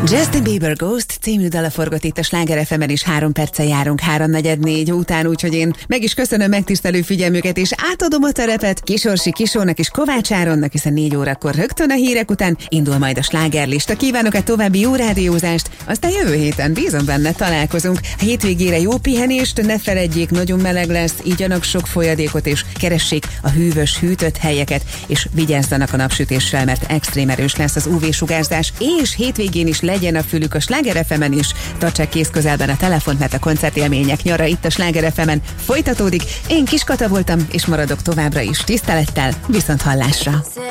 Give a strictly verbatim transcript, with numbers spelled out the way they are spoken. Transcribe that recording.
Justin Bieber Ghost című dala forgott itt a Sláger ef emen, és három perccel járunk háromnegyed négy után, úgyhogy én meg is köszönöm megtisztelő figyelmüket, és átadom a terepet Kisorsi Kisónak és Kovács Áronnak, hiszen négy órakor rögtön a hírek után indul majd a slágerlista. Kívánok egy további jó rádiózást, aztán jövő héten bízom benne találkozunk. A hétvégére jó pihenést, ne feledjék, nagyon meleg lesz, igyanak sok folyadékot, és keressék a hűvös, hűtött helyeket, és vigyázzanak a napsütéssel, mert extrém erős lesz az ú vé-sugárzás, és hétvégén is legyen a fülük a Sláger ef emen is. Tartsák kész közelben a telefont, mert a koncertélmények nyara itt a Sláger ef emen folytatódik. Én Kis Kata voltam, és maradok továbbra is tisztelettel, viszont hallásra.